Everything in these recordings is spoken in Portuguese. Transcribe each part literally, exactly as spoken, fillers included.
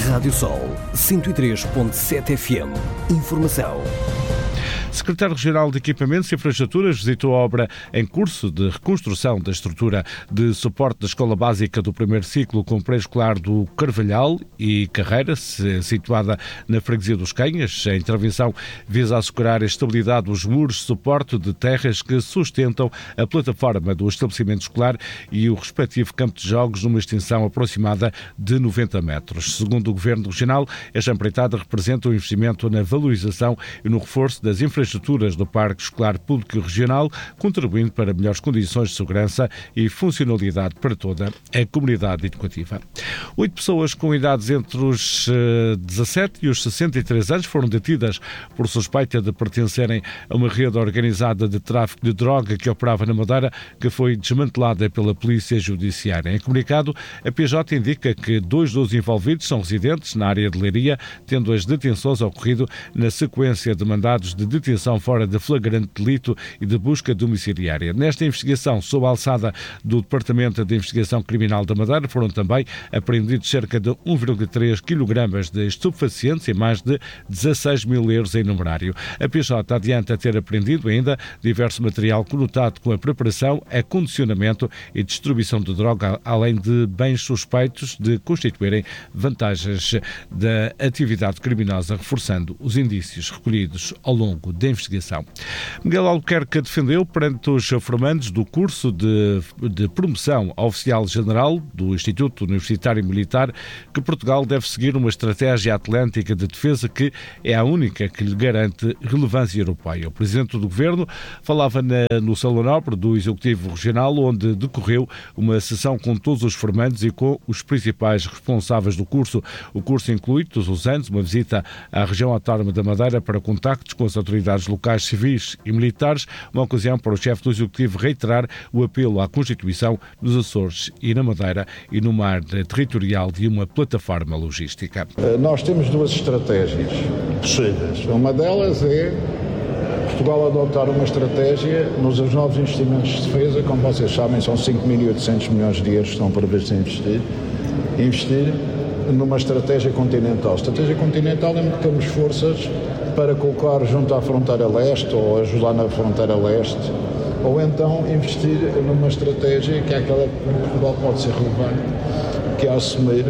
Rádio Sol cento e três ponto sete F M. Informação. Secretário Regional de Equipamentos e Infraestruturas visitou a obra em curso de reconstrução da estrutura de suporte da Escola Básica do primeiro ciclo com pré-escolar do Carvalhal e Carreira, situada na freguesia dos Canhas. A intervenção visa assegurar a estabilidade dos muros de suporte de terras que sustentam a plataforma do estabelecimento escolar e o respectivo campo de jogos numa extensão aproximada de noventa metros. Segundo o Governo Regional, esta empreitada representa um investimento na valorização e no reforço das infraestruturas infraestruturas do Parque Escolar Público e Regional, contribuindo para melhores condições de segurança e funcionalidade para toda a comunidade educativa. Oito pessoas com idades entre os dezassete e os sessenta e três anos foram detidas por suspeita de pertencerem a uma rede organizada de tráfico de droga que operava na Madeira, que foi desmantelada pela Polícia Judiciária. Em comunicado, a P J indica que dois dos envolvidos são residentes na área de Leiria, tendo as detenções ocorrido na sequência de mandados de detenção fora de flagrante delito e de busca domiciliária. Nesta investigação, sob a alçada do Departamento de Investigação Criminal da Madeira, foram também apreendidos cerca de um vírgula três quilogramas de estupefacientes e mais de dezasseis mil euros em numerário. A P J adianta ter apreendido ainda diverso material conotado com a preparação, acondicionamento e distribuição de droga, além de bens suspeitos de constituírem vantagens da atividade criminosa, reforçando os indícios recolhidos ao longo da investigação. Miguel Albuquerque defendeu perante os formandos do curso de, de promoção a oficial-general do Instituto Universitário Militar que Portugal deve seguir uma estratégia atlântica de defesa que é a única que lhe garante relevância europeia. O Presidente do Governo falava na, no Salão Nobre do Executivo Regional, onde decorreu uma sessão com todos os formandos e com os principais responsáveis do curso. O curso inclui, todos os anos, uma visita à região autónoma da Madeira para contactos com as autoridades locais civis e militares, uma ocasião para o chefe do Executivo reiterar o apelo à constituição nos Açores e na Madeira e no mar territorial de uma plataforma logística. Nós temos duas estratégias possíveis. Uma delas é Portugal adotar uma estratégia nos novos investimentos de defesa, como vocês sabem, são cinco mil e oitocentos milhões de euros que estão previstos em investir, investir numa estratégia continental. Estratégia continental é que temos forças para colocar junto à fronteira leste ou ajudar na fronteira leste, ou então investir numa estratégia que é aquela que Portugal pode ser relevante, que é assumir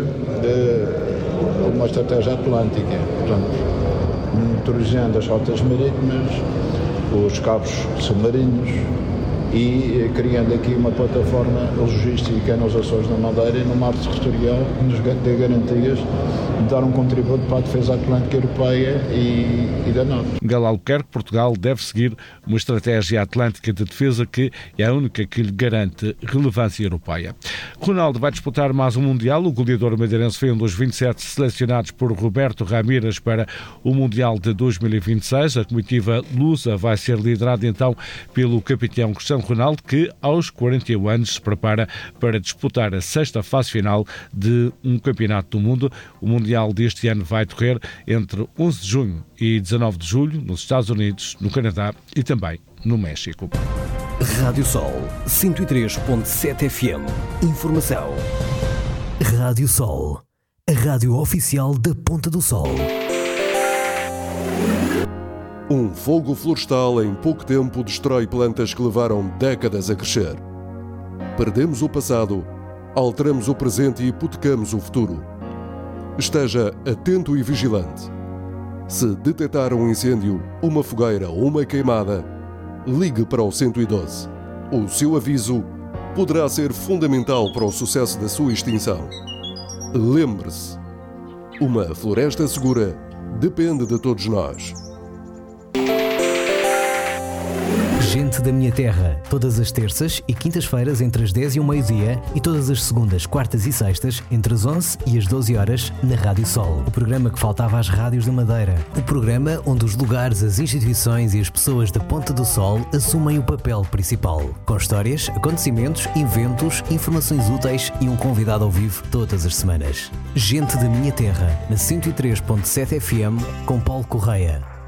uh, uma estratégia atlântica, portanto, monitorizando as rotas marítimas, os cabos submarinos e uh, criando aqui uma plataforma logística nos Açores da Madeira e no mar territorial que nos dê garantias de dar um contributo para a defesa atlântica europeia e, e da NATO. Miguel Albuquerque, Portugal deve seguir uma estratégia atlântica de defesa que é a única que lhe garante relevância europeia. Ronaldo vai disputar mais um Mundial. O goleador madeirense foi um dos vinte e sete selecionados por Roberto Ramírez para o Mundial de dois mil e vinte e seis. A comitiva lusa vai ser liderada então pelo capitão Cristiano Ronaldo, que aos quarenta e um anos se prepara para disputar a sexta fase final de um campeonato do mundo. O Mundial deste ano vai decorrer entre onze de junho e dezanove de julho nos Estados Unidos, no Canadá e também no México. Rádio Sol cento e três ponto sete F M. Informação. Rádio Sol, a rádio oficial da Ponta do Sol. Um fogo florestal em pouco tempo destrói plantas que levaram décadas a crescer. Perdemos o passado, alteramos o presente e hipotecamos o futuro. Esteja atento e vigilante. Se detectar um incêndio, uma fogueira ou uma queimada, ligue para o cento e doze. O seu aviso poderá ser fundamental para o sucesso da sua extinção. Lembre-se, uma floresta segura depende de todos nós. Gente da Minha Terra, todas as terças e quintas-feiras entre as dez e o meio-dia e todas as segundas, quartas e sextas entre as onze e as doze horas na Rádio Sol. O programa que faltava às rádios da Madeira. O programa onde os lugares, as instituições e as pessoas da Ponta do Sol assumem o papel principal. Com histórias, acontecimentos, eventos, informações úteis e um convidado ao vivo todas as semanas. Gente da Minha Terra, na cento e três ponto sete F M, com Paulo Correia.